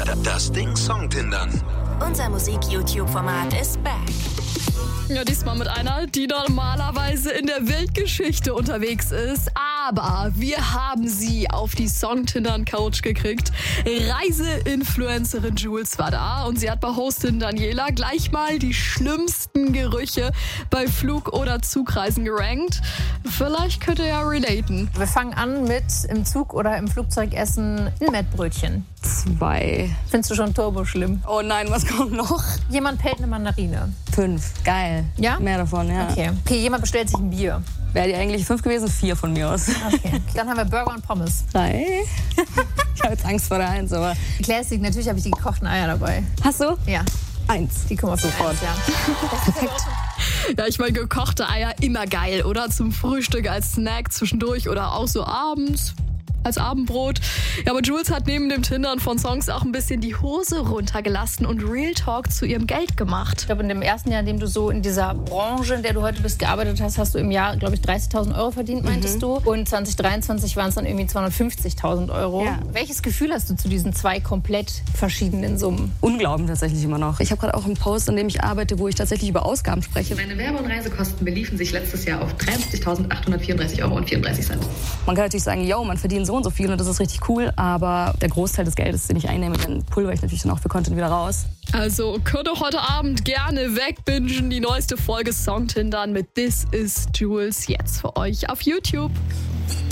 Das Ding Songtindern. Unser Musik-YouTube-Format ist back. Ja, diesmal mit einer, die normalerweise in der Weltgeschichte unterwegs ist. Aber wir haben sie auf die Songtindern-Couch gekriegt. Reiseinfluencerin Jules war da und sie hat bei Hostin Daniela gleich mal die schlimmsten Gerüche bei Flug- oder Zugreisen gerankt. Vielleicht könnt ihr ja relaten. Wir fangen an mit im Zug oder im Flugzeug essen ein Mettbrötchen. 2. Findest du schon turbo schlimm? Oh nein, was kommt noch? Jemand pellt eine Mandarine. 5. Geil. Ja? Mehr davon, ja. Okay, jemand bestellt sich ein Bier. Wäre die eigentlich 5 gewesen? 4 von mir aus. Okay. Dann haben wir Burger und Pommes. 3. Ich habe jetzt Angst vor der 1, aber... Classic, natürlich habe ich die gekochten Eier dabei. Hast du? Ja. 1. Die kommen auf sofort. Ja. Perfekt. Ja, ich meine, gekochte Eier immer geil, oder? Zum Frühstück, als Snack zwischendurch oder auch so abends als Abendbrot. Ja, aber Jules hat neben dem Tindern von Songs auch ein bisschen die Hose runtergelassen und Real Talk zu ihrem Geld gemacht. Ich glaube, in dem ersten Jahr, in dem du so in dieser Branche, in der du heute bist, gearbeitet hast, hast du im Jahr, glaube ich, 30.000 Euro verdient, meintest du. Und 2023 waren es dann irgendwie 250.000 Euro. Ja. Welches Gefühl hast du zu diesen 2 komplett verschiedenen Summen? Unglauben tatsächlich immer noch. Ich habe gerade auch einen Post, an dem ich arbeite, wo ich tatsächlich über Ausgaben spreche. Meine Werbe- und Reisekosten beliefen sich letztes Jahr auf 73.834,34 Euro. Man kann natürlich sagen, yo, man verdient so und so viel und das ist richtig cool, aber der Großteil des Geldes, den ich einnehme, den pulver ich natürlich dann auch für Content wieder raus. Also könnt ihr heute Abend gerne wegbingen. Die neueste Folge Songtindern mit This is Jules jetzt für euch auf YouTube.